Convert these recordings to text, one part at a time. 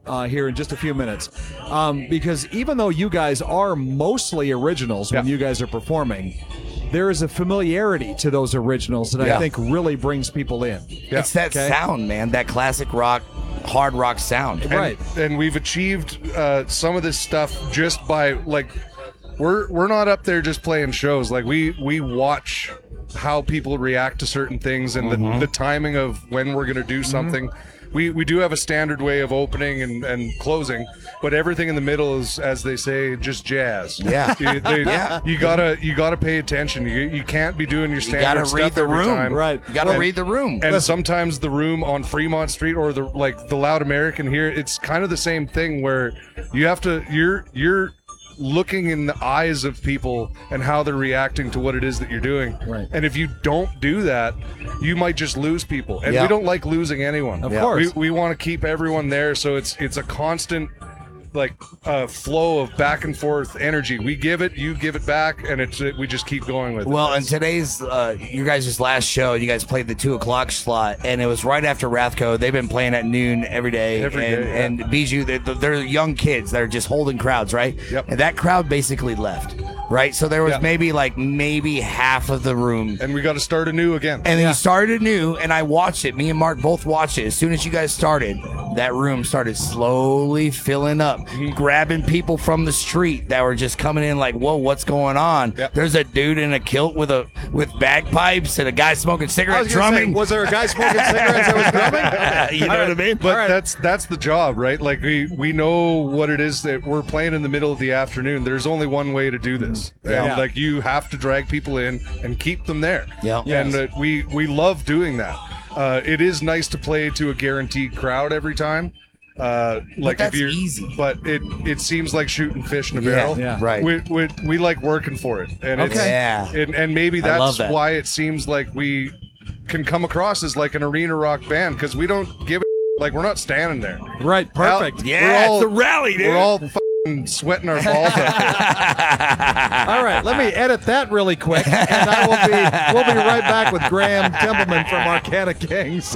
here in just a few minutes, because even though you guys are mostly originals when you guys are performing, there is a familiarity to those originals that I think really brings people in. Yeah. It's that sound, man, that classic rock, hard rock sound. And we've achieved some of this stuff just by, like, we're not up there just playing shows. Like, we watch how people react to certain things and the timing of when we're going to do something. We do have a standard way of opening and closing, but everything in the middle is, as they say, just jazz. Yeah. You gotta pay attention. You can't be doing your standard stuff every time. Right. You gotta read the room. And sometimes the room on Fremont Street or the Loud American here, it's kind of the same thing where you have to you're looking in the eyes of people and how they're reacting to what it is that you're doing. Right. And if you don't do that, you might just lose people. And we don't like losing anyone. Of course. We want to keep everyone there, so it's a constant flow of back and forth energy. We give it, you give it back, and we just keep going with it. Well, and today's you guys' last show, you guys played the 2:00 slot, and it was right after Rathco. They've been playing at noon every day. And Bijou, they're young kids that are just holding crowds, right? Yep. And that crowd basically left, right? So there was maybe half of the room. And we got to start anew again. And then you started anew, and I watched it. Me and Mark both watched it. As soon as you guys started, that room started slowly filling up. Grabbing people from the street that were just coming in like, whoa, what's going on? Yep. There's a dude in a kilt with bagpipes and a guy smoking cigarettes drumming. Was there a guy smoking cigarettes that was drumming? You know what I mean? But that's the job, right? Like we know what it is that we're playing in the middle of the afternoon. There's only one way to do this. And like you have to drag people in and keep them there. Yeah. And we love doing that. It is nice to play to a guaranteed crowd every time. But that's easy. But it seems like shooting fish in a barrel. Yeah. Right. We like working for it, and and maybe that's why it seems like we can come across as like an arena rock band, because we don't give a like we're not standing there. Right. Perfect. It's a rally, dude. We're all fucking sweating our balls out. All right, let me edit that really quick, and we'll be right back with Graham Templeman from Arcana Kings.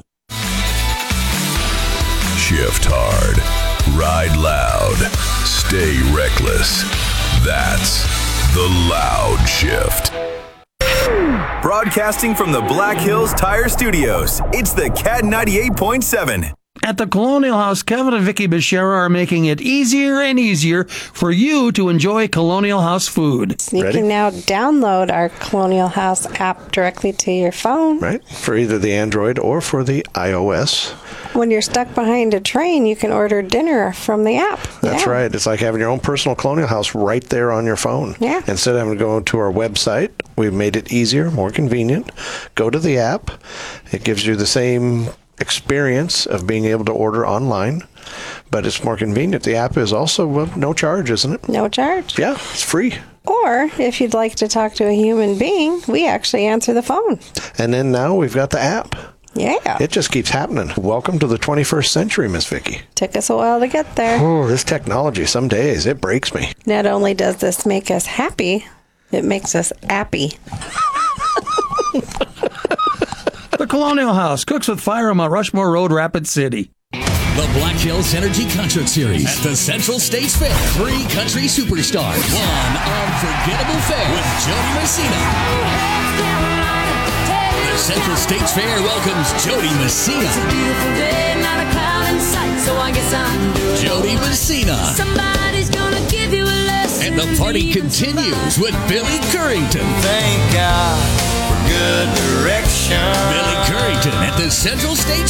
Shift hard, ride loud, stay reckless. That's the Loud Shift. Broadcasting from the Black Hills Tire Studios, it's the Cat 98.7. At the Colonial House, Kevin and Vicky Beshara are making it easier and easier for you to enjoy Colonial House food. You can now download our Colonial House app directly to your phone. Right, for either the Android or for the iOS. When you're stuck behind a train, you can order dinner from the app. That's right. It's like having your own personal Colonial House right there on your phone. Yeah. Instead of having to go to our website, we've made it easier, more convenient. Go to the app. It gives you the same experience of being able to order online, but it's more convenient. The app is also no charge, isn't it? No charge. Yeah, it's free. Or if you'd like to talk to a human being, we actually answer the phone. And then now we've got the app. Yeah. It just keeps happening. Welcome to the 21st century, Miss Vicky. Took us a while to get there. Oh, this technology, some days, it breaks me. Not only does this make us happy, it makes us appy. The Colonial House cooks with fire on Mount Rushmore Road, Rapid City. The Black Hills Energy Concert Series at the Central States Fair. 3 country superstars. One unforgettable fair with Jody Messina. The Central States Fair welcomes Jody Messina. It's a beautiful day, not a cloud in sight, so I guess I'm doing Jody Messina. Somebody's gonna give you a lesson. And the party continues with Billy Currington. Thank God for good direction. Billy Currington at the Central States